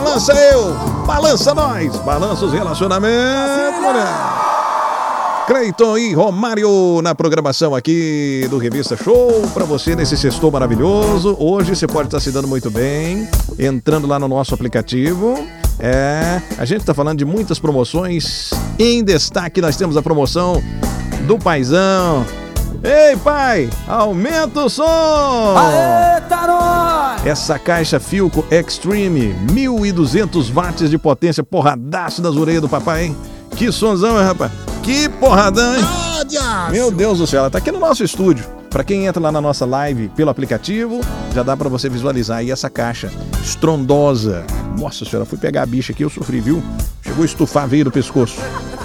balança eu, balança nós, balança os relacionamentos, mulher. Cleiton e Romário na programação aqui do Revista Show para você nesse sextou maravilhoso. Hoje você pode estar se dando muito bem entrando lá no nosso aplicativo. A gente está falando de muitas promoções. Em destaque nós temos a promoção do Paizão. Ei, pai, aumenta o som! Aê, nós! Essa caixa Philco Extreme, 1.200 watts de potência, porradaço das orelhas do papai, hein? Que sonzão, hein, rapaz? Que porradão, hein? Meu Deus do céu, ela tá aqui no nosso estúdio. Pra quem entra lá na nossa live pelo aplicativo, já dá pra você visualizar aí essa caixa estrondosa. Nossa senhora, fui pegar a bicha aqui, eu sofri, viu? Chegou a estufar a veia do pescoço.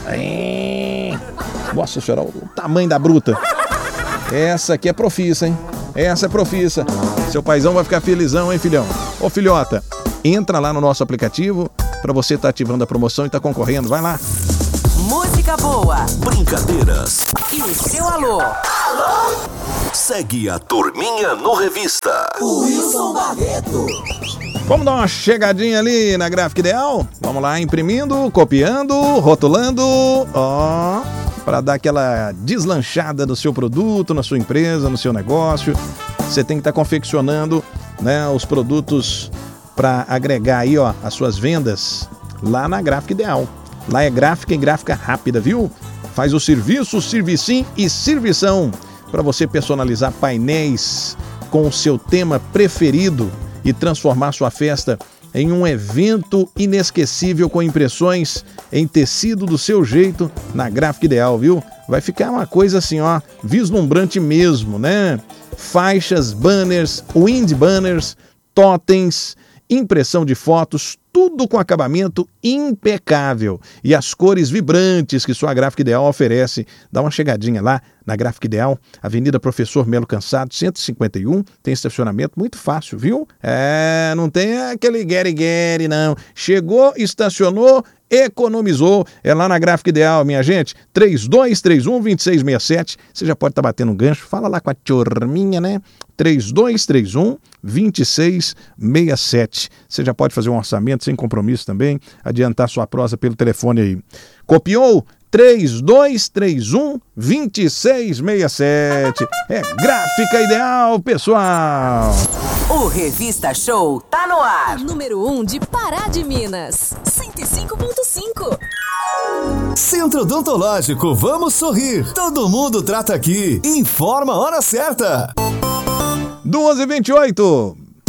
Nossa senhora, o tamanho da bruta. Essa aqui é profissa, hein? Essa é profissa. Seu paizão vai ficar felizão, hein, filhão? Ô, filhota, entra lá no nosso aplicativo pra você estar ativando a promoção e tá concorrendo. Vai lá. Música boa, brincadeiras e o seu alô. Alô? Segue a turminha no Revista. O Wilson Barreto. Vamos dar uma chegadinha ali na Gráfica Ideal? Vamos lá, imprimindo, copiando, rotulando, para dar aquela deslanchada no seu produto, na sua empresa, no seu negócio. Você tem que estar confeccionando, né, os produtos para agregar aí, as suas vendas lá na Gráfica Ideal. Lá é gráfica e gráfica rápida, viu? Faz o serviço, servicinho e servição para você personalizar painéis com o seu tema preferido e transformar sua festa em um evento inesquecível com impressões em tecido do seu jeito na Gráfica Ideal, viu? Vai ficar uma coisa assim, vislumbrante mesmo, né? Faixas, banners, wind banners, totens, impressão de fotos, tudo com acabamento impecável e as cores vibrantes que sua Gráfica Ideal oferece. Dá uma chegadinha lá na Gráfica Ideal, Avenida Professor Melo Cansado, 151, tem estacionamento muito fácil, viu? Não tem aquele guere-guere, não. Chegou, estacionou, economizou. É lá na Gráfica Ideal, minha gente, 3231-2667. Você já pode estar batendo um gancho, fala lá com a turminha, né? 3231-2667. Você já pode fazer um orçamento sem compromisso também, adiantar sua prosa pelo telefone aí. Copiou? 3231-2667. É Gráfica Ideal, pessoal. O Revista Show tá no ar. Número 1 de Pará de Minas, 105.5. Centro Odontológico, vamos sorrir. Todo mundo trata aqui. Informa a hora certa. 2h28.